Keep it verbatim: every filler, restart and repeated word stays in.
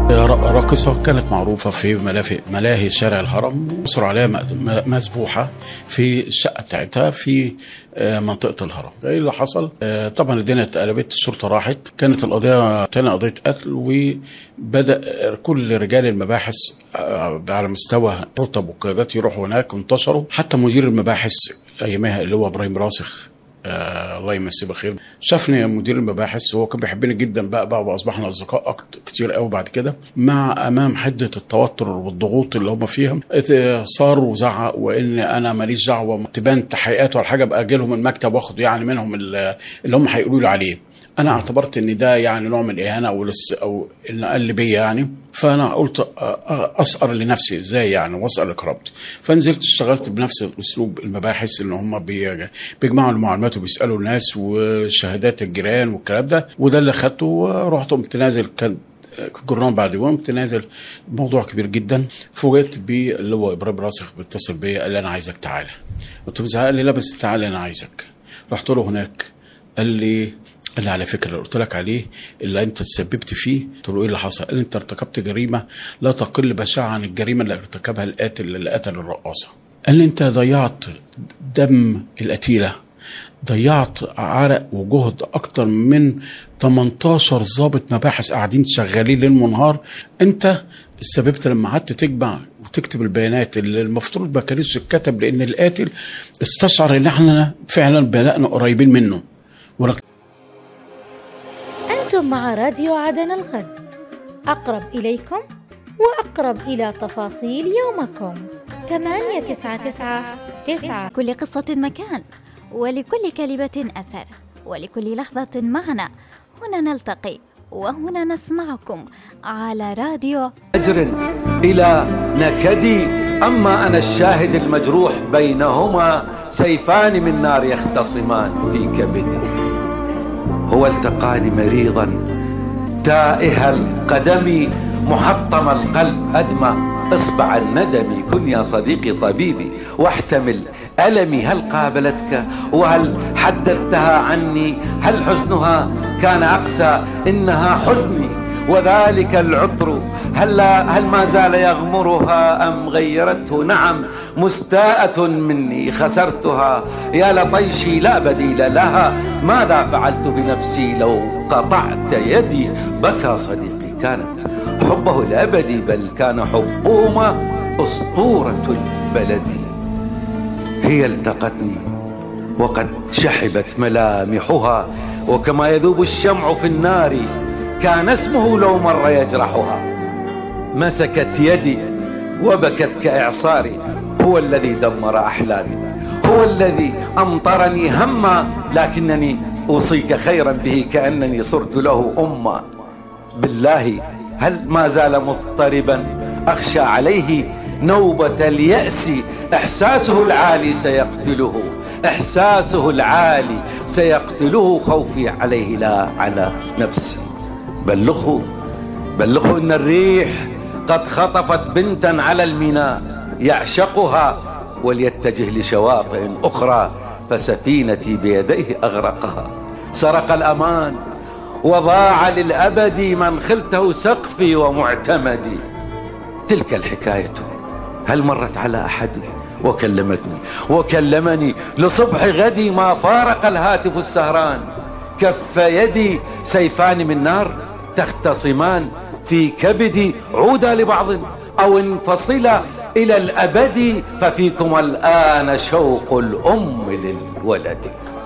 راقصة كانت معروفة في ملاهي ملاهي شارع الهرم، وصر عليها مذبوحة في الشقة بتاعتها في منطقة الهرم. ايه اللي حصل؟ طبعا الدنيا اتقلبت، الشرطة راحت، كانت القضية تاني قضية قتل، وبدأ كل رجال المباحث على مستوى رتب وقيادات يروحوا هناك وانتشروا، حتى مدير المباحث ايامها اللي هو ابراهيم راسخ آه الله يمسيه بخير شافني مدير المباحث، وهو كان بيحبني جدا بقى بقى واصبحنا اصدقاء كتير قوي بعد كده. مع امام حده التوتر والضغوط اللي هم فيها صار وزعق، وان انا ماليش دعوه تبان تحقيقات ولا حاجه، ابقى اجي لهم المكتب واخد يعني منهم اللي هم هيقولوا لي عليه. انا اعتبرت ان ده يعني نوع من الاهانه او لس او اللي قال بيا يعني، فانا قلت اسأر لنفسي ازاي يعني واسأل كرامتي. فنزلت اشتغلت بنفس الاسلوب المباحث، ان هم بيجمعوا المعلومات وبيسالوا الناس وشهادات الجيران والكلام ده، وده اللي خدته. ورحت قمت نازل، كان الجرنان بعد يوم قمت نازل، موضوع كبير جدا. فوجئت بيه اللي هو ابراهيم راسخ بيتصل بيا، قال لي انا عايزك تعالى. قلت له قال لي لا بس تعالى انا عايزك. رحت له هناك، قال لي قال لي على فكره اللي قلت لك عليه اللي انت تسببت فيه. قلت له ايه اللي حصل؟ قال لي انت ارتكبت جريمه لا تقل بشاعه عن الجريمه اللي ارتكبها القاتل اللي قتل الرقاصه. قال لي انت ضيعت دم القتيله، ضيعت عرق وجهد اكتر من تمنتاشر ضابط مباحث قاعدين شغالين ليل ونهار. انت سببت لما قعدت تجمع وتكتب البيانات اللي المفترض ما كانتش تتكتب، لان القاتل استشعر ان احنا فعلا بدأنا قريبين منه. أنتم مع راديو عدن الغد، أقرب إليكم وأقرب إلى تفاصيل يومكم. ثمانية تسعة تسعة تسعة. كل قصة مكان، ولكل كلمة أثر، ولكل لحظة معنا. هنا نلتقي وهنا نسمعكم على راديو أجر إلى نكدي. أما أنا الشاهد المجروح، بينهما سيفان من نار يختصمان في كبدي. هو التقاني مريضا تائه القدم، محطم القلب أدمى إصبع الندم. كن يا صديقي طبيبي واحتمل ألمي. هل قابلتك وهل حدثتها عني؟ هل حزنها كان أقسى؟ إنها حزني وذلك العطر. هل, هل ما زال يغمرها أم غيرته؟ نعم مستاءة مني خسرتها. يا لطيشي لا بديل لها، ماذا فعلت بنفسي لو قطعت يدي؟ بكى صديقي، كانت حبه الأبدي، بل كان حبهما أسطورة البلد. هي التقتني وقد شحبت ملامحها، وكما يذوب الشمع في النار كان اسمه لو مر يجرحها. مسكت يدي وبكت كإعصاري. هو الذي دمر أحلامي، هو الذي أمطرني هما، لكنني أوصيك خيرا به كأنني صرت له أما. بالله هل ما زال مضطربا؟ أخشى عليه نوبة اليأس. إحساسه العالي سيقتله، إحساسه العالي سيقتله. خوفي عليه لا على نفسي. بلغه بلغه إن الريح قد خطفت بنتا على الميناء يعشقها، وليتجه لشواطئ أخرى، فسفينتي بيديه أغرقها. سرق الأمان وضاع للأبد، من خلته سقفي ومعتمدي. تلك الحكاية هل مرت على أحد؟ وكلمتني وكلمني لصبح غدي، ما فارق الهاتف السهران. كف يدي سيفان من نار تختصمان في كبدي. عودا لبعض أو انفصلا إلى الأبد، ففيكم الآن شوق الأم للولد.